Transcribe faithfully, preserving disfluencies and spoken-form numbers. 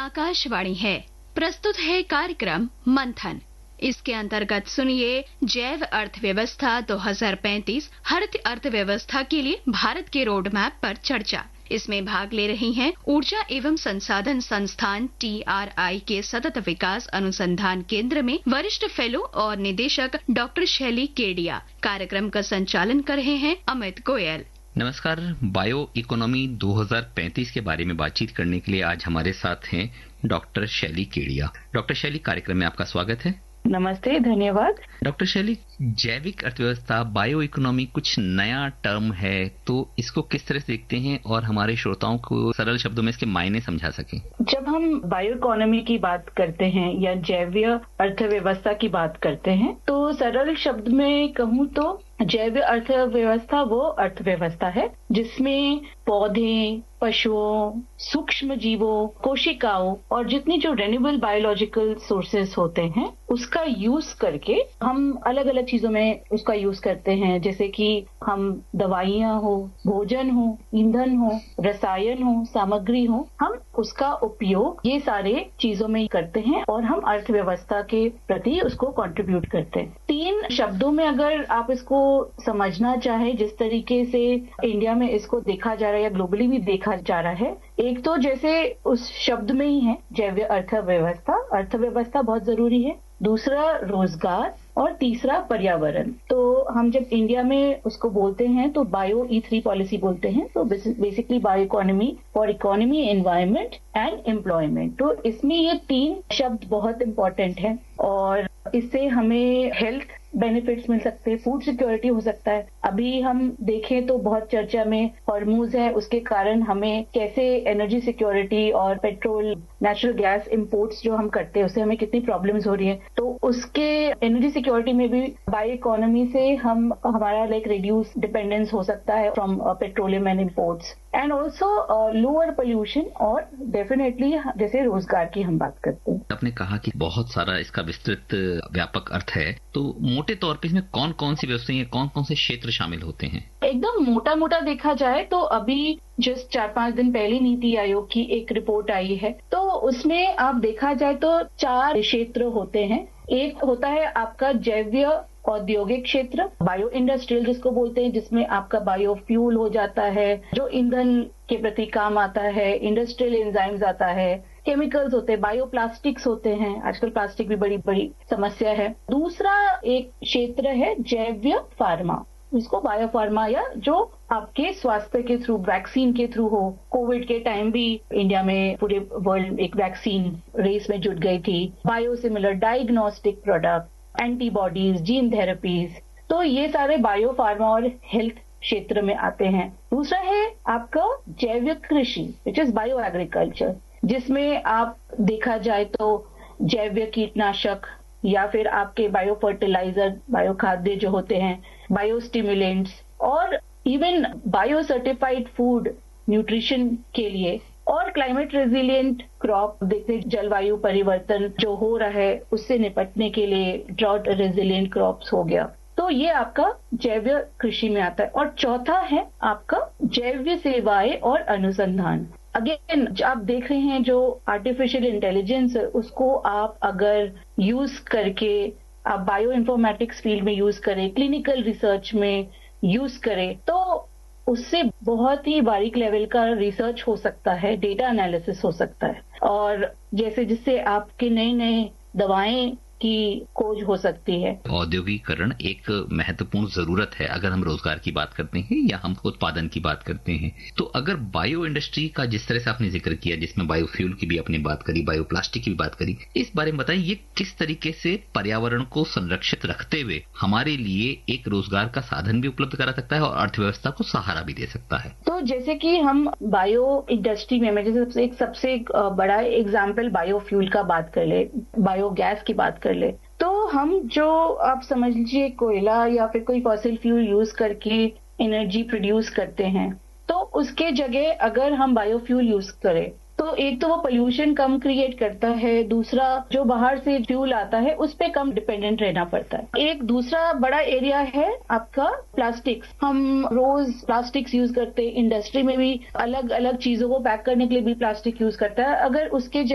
आकाशवाणी है। प्रस्तुत है कार्यक्रम मंथन। इसके अंतर्गत सुनिए जैव अर्थव्यवस्था दो हज़ार पैंतीस हरित अर्थव्यवस्था के लिए भारत के रोड मैप पर चर्चा। इसमें भाग ले रही हैं ऊर्जा एवं संसाधन संस्थान टी आर आई के सतत विकास अनुसंधान केंद्र में वरिष्ठ फेलो और निदेशक डॉक्टर शैली केडिया। कार्यक्रम का संचालन कर रहे हैं अमित गोयल। नमस्कार। बायो इकोनॉमी दो हज़ार पैंतीस के बारे में बातचीत करने के लिए आज हमारे साथ हैं डॉक्टर शैली केडिया। डॉक्टर शैली, कार्यक्रम में आपका स्वागत है। नमस्ते, धन्यवाद। डॉक्टर शैली, जैविक अर्थव्यवस्था बायो इकोनॉमी कुछ नया टर्म है, तो इसको किस तरह से देखते हैं और हमारे श्रोताओं को सरल शब्दों में इसके मायने समझा सकें? जब हम बायो इकोनॉमी की बात करते हैं या जैव अर्थव्यवस्था की बात करते हैं, तो सरल शब्द में कहूँ तो जैव अर्थव्यवस्था वो अर्थव्यवस्था है जिसमें पौधे, पशुओं, सूक्ष्म जीवों, कोशिकाओं और जितनी जो रेन्यूएबल बायोलॉजिकल सोर्सेस होते हैं उसका यूज करके हम अलग अलग चीजों में उसका यूज करते हैं। जैसे कि हम दवाइयां हो, भोजन हो, ईंधन हो, रसायन हो, सामग्री हो, हम उसका उपयोग ये सारे चीजों में करते हैं और हम अर्थव्यवस्था के प्रति उसको कंट्रीब्यूट करते हैं। तीन शब्दों में अगर आप इसको समझना चाहे, जिस तरीके से इंडिया में इसको देखा जा रहा है या ग्लोबली भी देखा जा रहा है, एक तो जैसे उस शब्द में ही है जैव अर्थव्यवस्था, अर्थव्यवस्था बहुत जरूरी है। दूसरा रोजगार और तीसरा पर्यावरण। तो हम जब इंडिया में उसको बोलते हैं तो बायो ई थ्री पॉलिसी बोलते हैं। तो basically bio economy for economy, environment and employment. तो इसमें ये तीन शब्द बहुत इंपॉर्टेंट है और इससे हमें हेल्थ बेनिफिट्स मिल सकते हैं, फूड सिक्योरिटी हो सकता है। अभी हम देखें तो बहुत चर्चा में हॉर्मूज है, उसके कारण हमें कैसे एनर्जी सिक्योरिटी और पेट्रोल, नेचुरल गैस इंपोर्ट्स जो हम करते हैं उससे हमें कितनी प्रॉब्लम्स हो रही है। तो उसके एनर्जी सिक्योरिटी में भी बायो इकोनॉमी से हम हमारा लाइक रिड्यूस डिपेंडेंस हो सकता है from petroleum and imports and also lower pollution और डेफिनेटली जैसे रोजगार की हम बात करते हैं। आपने कहा कि बहुत सारा इसका विस्तृत व्यापक अर्थ है, तो मोटे तौर पे इसमें कौन कौन सी व्यवस्थाएं, कौन कौन से क्षेत्र शामिल होते हैं? एकदम मोटा मोटा देखा जाए तो अभी जस्ट चार पांच दिन पहले नीति आयोग की एक रिपोर्ट आई है, तो उसमें आप देखा जाए तो चार क्षेत्र होते हैं। एक होता है आपका जैव औद्योगिक क्षेत्र, बायो इंडस्ट्रियल जिसको बोलते हैं, जिसमें आपका बायो फ्यूल हो जाता है जो ईंधन के प्रति काम आता है, इंडस्ट्रियल एंजाइम्स आता है, केमिकल्स होते हैं, बायो प्लास्टिक्स होते हैं। आजकल प्लास्टिक भी बड़ी बड़ी समस्या है। दूसरा एक क्षेत्र है जैव फार्मा, इसको बायो फार्मा या जो आपके स्वास्थ्य के थ्रू, वैक्सीन के थ्रू हो। कोविड के टाइम भी इंडिया में पूरे वर्ल्ड एक वैक्सीन रेस में जुट गई थी। Biosimilar diagnostic product, antibodies, gene therapies, तो ये सारे बायो फार्मा और हेल्थ क्षेत्र में आते हैं। दूसरा है आपका जैविक कृषि विच इज बायो एग्रीकल्चर, जिसमें आप देखा जाए तो जैविक कीटनाशक या फिर आपके बायो फर्टिलाइजर, बायो खाद्य जो होते हैं, बायो स्टिमुलेंट्स और even bio certified food nutrition के लिए और क्लाइमेट रेजिलिएंट क्रॉप, देखते जलवायु परिवर्तन जो हो रहा है उससे निपटने के लिए ड्रॉट रेजिलिएंट क्रॉप्स हो गया। तो ये आपका जैव कृषि में आता है। और चौथा है आपका जैव सेवाएं और अनुसंधान। अगेन आप देख रहे हैं जो आर्टिफिशियल इंटेलिजेंस है उसको आप अगर यूज करके आप बायो इन्फॉर्मेटिक्स फील्ड में यूज करें, क्लिनिकल रिसर्च में यूज करें, तो उससे बहुत ही बारीक लेवल का रिसर्च हो सकता है, डेटा एनालिसिस हो सकता है और जैसे जिससे आपके नए नए दवाएं की खोज हो सकती है। औद्योगिकरण एक महत्वपूर्ण जरूरत है अगर हम रोजगार की बात करते हैं या हम उत्पादन की बात करते हैं। तो अगर बायो इंडस्ट्री का जिस तरह से आपने जिक्र किया, जिसमें बायोफ्यूल की भी आपने बात करी, बायो प्लास्टिक की भी बात करी, इस बारे में बताइए ये किस तरीके से पर्यावरण को संरक्षित रखते हुए हमारे लिए एक रोजगार का साधन भी उपलब्ध करा सकता है और अर्थव्यवस्था को सहारा भी दे सकता है? तो जैसे कि हम बायो इंडस्ट्री में जैसे सबसे एक सबसे बड़ा एग्जाम्पल बायोफ्यूल का बात कर ले, बायोगैस की बात कर ले, तो हम जो आप समझ लीजिए कोयला या फिर कोई फॉसिल फ्यूल यूज करके एनर्जी प्रोड्यूस करते हैं, तो उसके जगह अगर हम बायोफ्यूल यूज करें तो एक तो वो पोल्यूशन कम क्रिएट करता है, दूसरा जो बाहर से फ्यूल आता है उस पे कम डिपेंडेंट रहना पड़ता है। एक दूसरा बड़ा एरिया है आपका प्लास्टिक्स। हम रोज प्लास्टिक्स यूज करते हैं, इंडस्ट्री में भी अलग अलग चीजों को पैक करने के लिए भी प्लास्टिक यूज करता है। अगर उसके